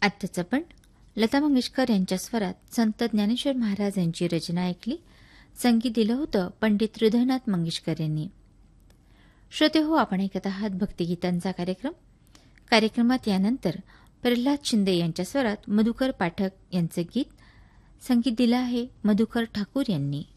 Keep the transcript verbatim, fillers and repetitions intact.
आत्ताच आपण लता मंगेशकर यांच्या स्वरात संत ज्ञानेश्वर महाराज यांची रचना ऐकली. संगीत दिलं होतं पंडित हृदयनाथ मंगेशकर यांनी. श्रोते हो, आपण ऐकत आहात भक्तिगीतांचा कार्यक्रम. कार्यक्रमात यानंतर प्रल्हाद शिंदे यांच्या स्वरात मधुकर पाठक यांचं गीत. संगीत दिलं आहे मधुकर ठाकूर यांनी.